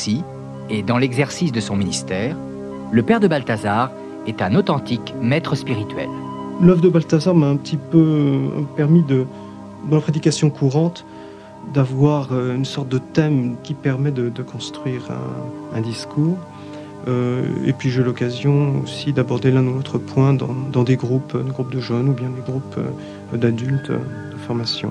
aussi, et dans l'exercice de son ministère, le père de Balthazar est un authentique maître spirituel. L'œuvre de Balthazar m'a un petit peu permis, dans la prédication courante, d'avoir une sorte de thème qui permet de construire un discours. Et puis j'ai l'occasion aussi d'aborder l'un ou l'autre point dans des groupes de jeunes ou bien des groupes d'adultes de formation.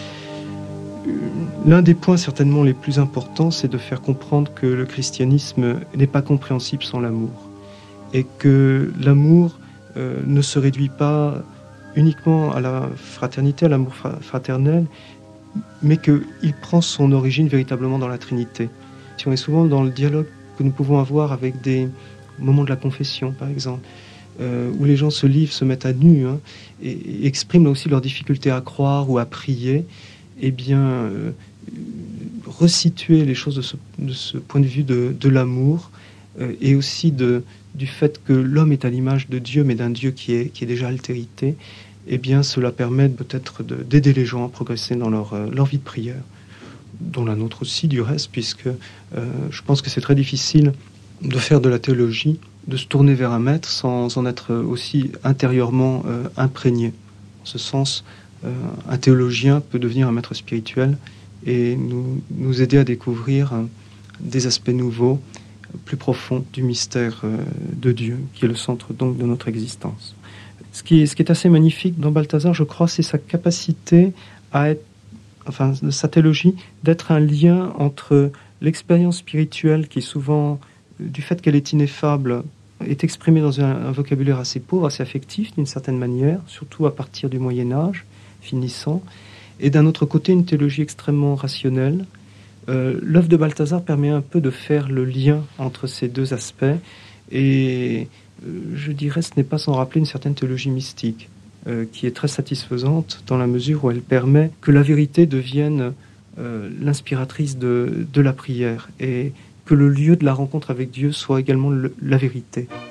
L'un des points certainement les plus importants, c'est de faire comprendre que le christianisme n'est pas compréhensible sans l'amour. Et que l'amour ne se réduit pas uniquement à la fraternité, à l'amour fraternel, mais qu'il prend son origine véritablement dans la Trinité. Si on est souvent dans le dialogue que nous pouvons avoir avec des moments de la confession, par exemple, où les gens se livrent, se mettent à nu, et expriment là aussi leur difficulté à croire ou à prier, eh bien, resituer les choses de ce point de vue de l'amour, et aussi du fait que l'homme est à l'image de Dieu, mais d'un Dieu qui est déjà altérité, eh bien, cela permet peut-être d'aider les gens à progresser dans leur vie de prière, dont la nôtre aussi du reste, puisque je pense que c'est très difficile de faire de la théologie, de se tourner vers un maître sans en être aussi intérieurement imprégné. En ce sens, un théologien peut devenir un maître spirituel et nous aider à découvrir des aspects nouveaux, plus profonds du mystère de Dieu, qui est le centre donc de notre existence. Ce qui est assez magnifique dans Balthazar, je crois, c'est sa capacité à être, sa théologie, d'être un lien entre l'expérience spirituelle qui souvent, du fait qu'elle est ineffable, est exprimée dans un vocabulaire assez pauvre, assez affectif d'une certaine manière, surtout à partir du Moyen-Âge, finissant, et d'un autre côté une théologie extrêmement rationnelle. L'œuvre de Balthazar permet un peu de faire le lien entre ces deux aspects, et je dirais ce n'est pas sans rappeler une certaine théologie mystique, qui est très satisfaisante dans la mesure où elle permet que la vérité devienne l'inspiratrice de la prière, et que le lieu de la rencontre avec Dieu soit également la vérité.